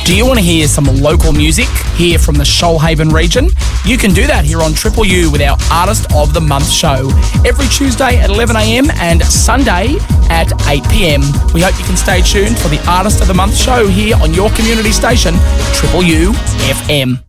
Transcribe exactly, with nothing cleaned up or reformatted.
Do you want to hear some local music here from the Shoalhaven region? You can do that here on Triple U with our Artist of the Month show every Tuesday at eleven a m and Sunday at eight p m. We hope you can stay tuned for the Artist of the Month show here on your community station, Triple U F M.